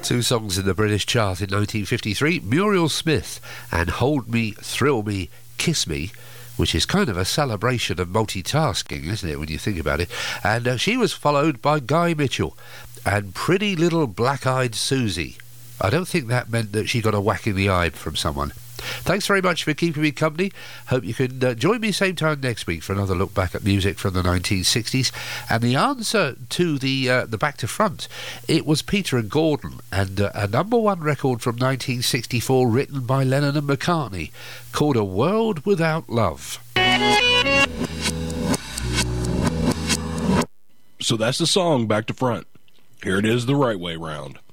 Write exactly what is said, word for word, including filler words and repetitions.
Two songs in the British chart in nineteen fifty-three, Muriel Smith and Hold Me, Thrill Me, Kiss Me, which is kind of a celebration of multitasking, isn't it, when you think about it? And uh, she was followed by Guy Mitchell and Pretty Little Black-Eyed Susie. I don't think that meant that she got a whack in the eye from someone. Thanks very much for keeping me company. Hope you can uh, join me same time next week for another look back at music from the nineteen sixties. And the answer to the uh, the Back to Front, it was Peter and Gordon, and uh, a number one record from nineteen sixty-four written by Lennon and McCartney called A World Without Love. So that's the song, Back to Front. Here it is the right way round.